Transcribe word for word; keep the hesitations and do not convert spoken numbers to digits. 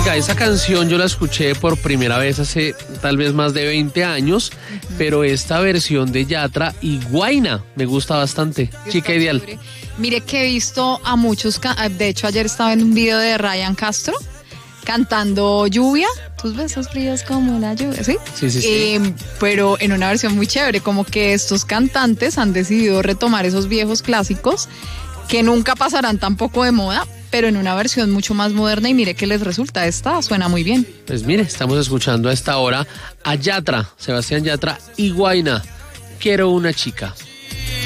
Oiga, esa canción yo la escuché por primera vez hace tal vez más de veinte años, uh-huh. pero esta versión de Yatra y Guayna me gusta bastante. Chica Ideal. Mire que he visto a muchos, de hecho ayer estaba en un video de Ryan Castro cantando Lluvia, tus besos fríos como la lluvia, ¿sí? Sí, sí, sí. Eh, pero en una versión muy chévere, como que estos cantantes han decidido retomar esos viejos clásicos que nunca pasarán tampoco de moda, pero en una versión mucho más moderna y mire que les resulta, esta suena muy bien. Pues mire, estamos escuchando a esta hora a Yatra, Sebastián Yatra y Guayna, Quiero una chica.